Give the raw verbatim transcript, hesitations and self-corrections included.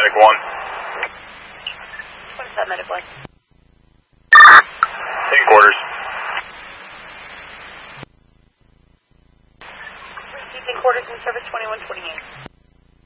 Medic one. twenty-seven Medic one. In quarters. Receiving quarters in service twenty-one twenty-eight.